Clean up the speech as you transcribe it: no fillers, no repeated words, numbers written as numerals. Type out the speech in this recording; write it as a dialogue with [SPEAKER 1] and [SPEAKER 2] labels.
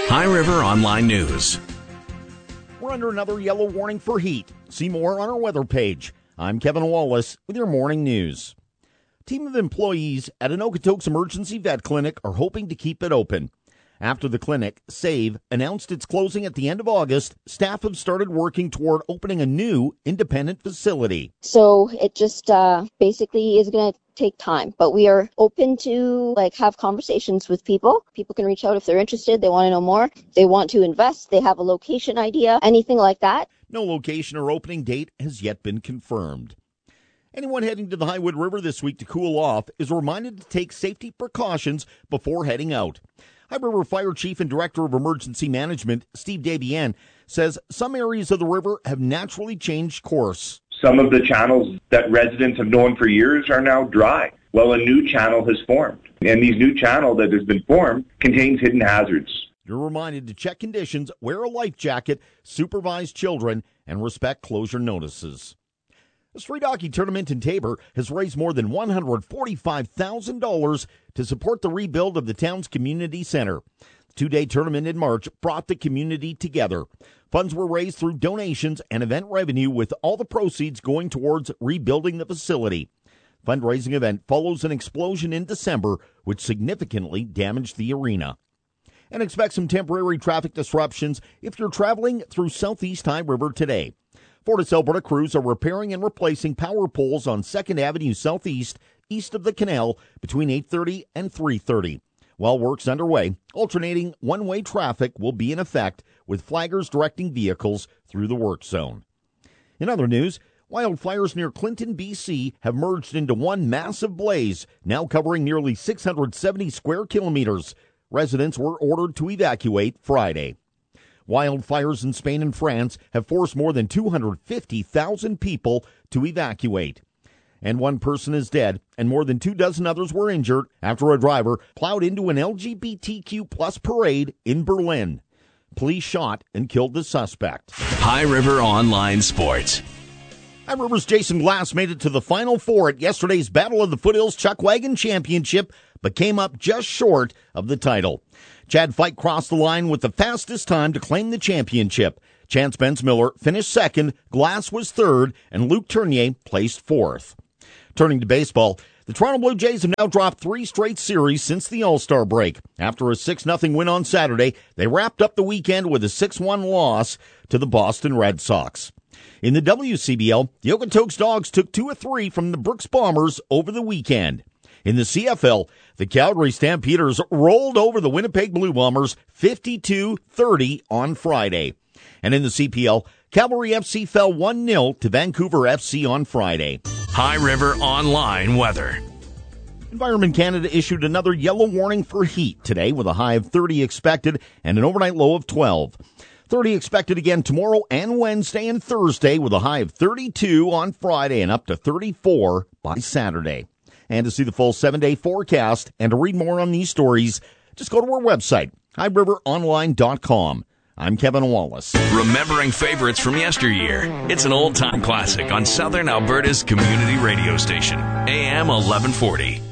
[SPEAKER 1] High River Online News.
[SPEAKER 2] We're under another yellow warning for heat. See more on our weather page. I'm Kevin Wallace with your morning news. A team of employees at an Okotoks Emergency Vet Clinic are hoping to keep it open. After the clinic, SAVE, announced its closing at the end of August, staff have started working toward opening a new independent facility.
[SPEAKER 3] So it just basically is going to take time, but we are open to have conversations with people. People can reach out if they're interested, they want to know more, they want to invest, they have a location idea, anything like that.
[SPEAKER 2] No location or opening date has yet been confirmed. Anyone heading to the Highwood River this week to cool off is reminded to take safety precautions before heading out. High River Fire Chief and Director of Emergency Management, Steve Debian, says some areas of the river have naturally changed course.
[SPEAKER 4] Some of the channels that residents have known for years are now dry. Well, a new channel has formed, and this new channel that has been formed contains hidden hazards.
[SPEAKER 2] You're reminded to check conditions, wear a life jacket, supervise children, and respect closure notices. The street hockey tournament in Taber has raised more than $145,000 to support the rebuild of the town's community center. The two-day tournament in March brought the community together. Funds were raised through donations and event revenue, with all the proceeds going towards rebuilding the facility. The fundraising event follows an explosion in December, which significantly damaged the arena. And expect some temporary traffic disruptions if you're traveling through southeast High River today. FortisAlberta crews are repairing and replacing power poles on 2nd Avenue Southeast, east of the canal, between 8:30 and 3:30. While work's underway, alternating one-way traffic will be in effect, with flaggers directing vehicles through the work zone. In other news, wildfires near Clinton, BC have merged into one massive blaze, now covering nearly 670 square kilometers. Residents were ordered to evacuate Friday. Wildfires in Spain and France have forced more than 250,000 people to evacuate. And one person is dead, and more than 24 others were injured after a driver plowed into an LGBTQ+ parade in Berlin. Police shot and killed the suspect.
[SPEAKER 1] High River Online Sports.
[SPEAKER 2] High River's Jason Glass made it to the Final Four at yesterday's Battle of the Foothills Chuckwagon Championship, but came up just short of the title. Chad Fike crossed the line with the fastest time to claim the championship. Chance Benz-Miller finished second, Glass was third, and Luke Tournier placed fourth. Turning to baseball, the Toronto Blue Jays have now dropped 3 straight series since the All-Star break. After a 6-0 win on Saturday, they wrapped up the weekend with a 6-1 loss to the Boston Red Sox. In the WCBL, the Okotoks Dogs took 2 of 3 from the Brooks Bombers over the weekend. In the CFL, the Calgary Stampeders rolled over the Winnipeg Blue Bombers 52-30 on Friday. And in the CPL, Cavalry FC fell 1-0 to Vancouver FC on Friday.
[SPEAKER 1] High River Online Weather.
[SPEAKER 2] Environment Canada issued another yellow warning for heat today, with a high of 30 expected and an overnight low of 12. 30 expected again tomorrow and Wednesday and Thursday, with a high of 32 on Friday and up to 34 by Saturday. And to see the full 7-day forecast and to read more on these stories, just go to our website, highriveronline.com. I'm Kevin Wallace.
[SPEAKER 1] Remembering favorites from yesteryear. It's an old-time classic on Southern Alberta's community radio station, AM 1140.